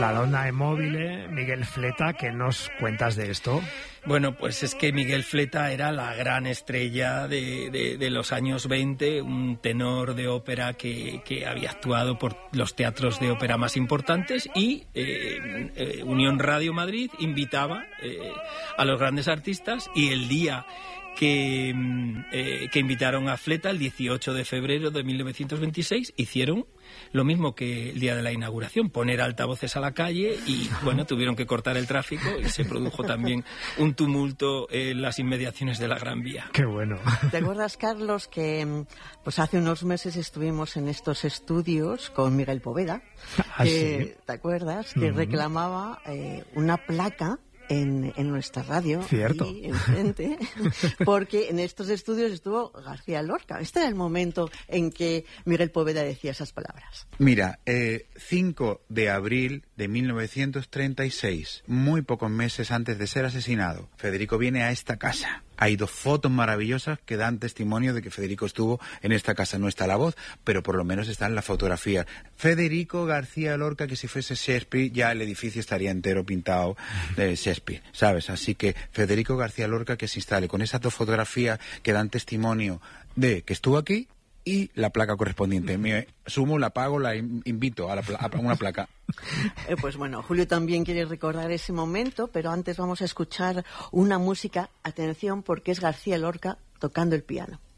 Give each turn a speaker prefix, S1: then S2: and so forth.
S1: La donna è mobile, Miguel Fleta, ¿qué nos cuentas de esto?
S2: Bueno, pues es que Miguel Fleta era la gran estrella de los años 20, un tenor de ópera que había actuado por los teatros de ópera más importantes y Unión Radio Madrid invitaba a los grandes artistas y el día que invitaron a Fleta, el 18 de febrero de 1926, hicieron lo mismo que el día de la inauguración, poner altavoces a la calle y, bueno, tuvieron que cortar el tráfico y se produjo también un tumulto en las inmediaciones de la Gran Vía.
S1: ¡Qué bueno!
S3: ¿Te acuerdas, Carlos, que pues hace unos meses estuvimos en estos estudios con Miguel Poveda?
S1: ¿Ah, sí?
S3: ¿Te acuerdas? Que reclamaba una placa en nuestra radio,
S1: cierto,
S3: ahí enfrente, porque en estos estudios estuvo García Lorca. Este era el momento en que Miguel Poveda decía esas palabras.
S4: Mira, 5 de abril de 1936, muy pocos meses antes de ser asesinado, Federico viene a esta casa. Hay 2 fotos maravillosas que dan testimonio de que Federico estuvo en esta casa. No está la voz, pero por lo menos está en la fotografía. Federico García Lorca, que si fuese Shakespeare, ya el edificio estaría entero pintado de Shakespeare, ¿sabes? Así que Federico García Lorca que se instale con esas 2 fotografías que dan testimonio de que estuvo aquí y la placa correspondiente. Me sumo, la pago, la invito a una placa.
S3: Pues bueno, Julio también quiere recordar ese momento, pero antes vamos a escuchar una música, atención, porque es García Lorca tocando el piano.